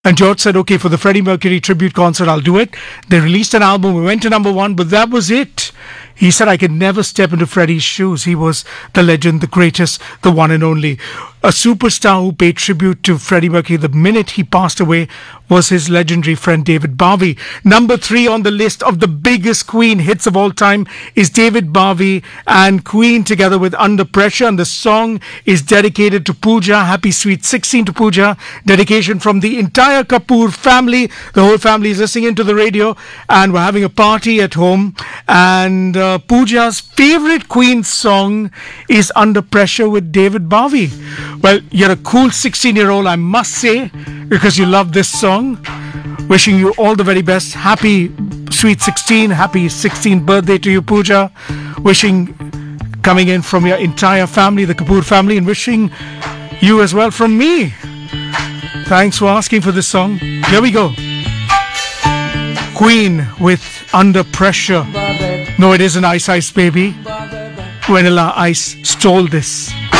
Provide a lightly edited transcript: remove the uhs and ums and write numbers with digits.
And George said, okay, for the Freddie Mercury tribute concert, I'll do it. They released an album. We went to number one, but that was it. He said, I could never step into Freddie's shoes. He was the legend, the greatest, the one and only. A superstar who paid tribute to Freddie Mercury the minute he passed away was his legendary friend David Bowie. Number 3 on the list of the biggest Queen hits of all time is David Bowie and Queen together with Under Pressure. And the song is dedicated to Pooja. Happy Sweet 16 to Pooja. Dedication from the entire Kapoor family. The whole family is listening into the radio and we're having a party at home. And Pooja's favorite Queen song is Under Pressure with David Bowie. Well, you're a cool 16-year-old, I must say, because you love this song. Wishing you all the very best. Happy Sweet 16. Happy 16th birthday to you, Pooja. Wishing, coming in from your entire family, the Kapoor family, and wishing you as well from me. Thanks for asking for this song. Here we go. Queen with Under Pressure. No, it isn't Ice Ice Baby. Vanilla Ice stole this.